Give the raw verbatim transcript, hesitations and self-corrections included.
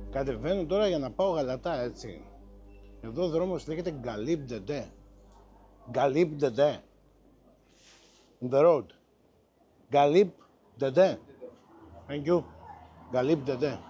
Κατεβαίνω τώρα για να πάω Γαλατά, έτσι. Εδώ ο δρόμος λέγεται Γκαλίπ Ντεντέ. Γκαλίπ Ντεντέ. The road. Γκαλίπ Ντεντέ. Thank you. Γκαλίπ Ντεντέ.